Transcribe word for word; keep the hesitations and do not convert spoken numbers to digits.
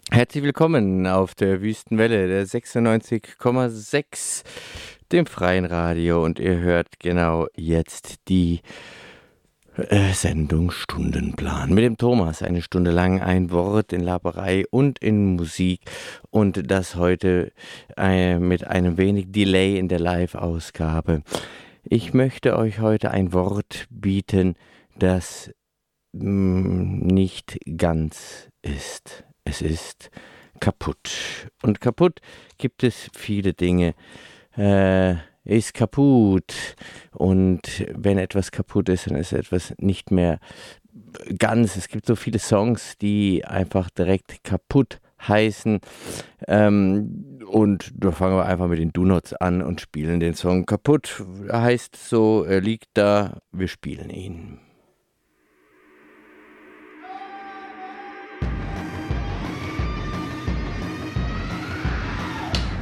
Herzlich willkommen auf der Wüstenwelle, der sechsundneunzig Komma sechs, dem freien Radio. Und ihr hört genau jetzt die äh, Sendung Stundenplan mit dem Thomas. Eine Stunde lang ein Wort in Laberei und in Musik. Und das heute äh, mit einem wenig Delay in der Live-Ausgabe. Ich möchte euch heute ein Wort bieten, das mh, nicht ganz ist. Es ist kaputt. Und kaputt gibt es viele Dinge. Äh, ist kaputt. Und wenn etwas kaputt ist, dann ist etwas nicht mehr ganz. Es gibt so viele Songs, die einfach direkt kaputt heißen. Ähm, und da fangen wir einfach mit den Do-Nots an und spielen den Song kaputt. Er heißt so, er liegt da, wir spielen ihn.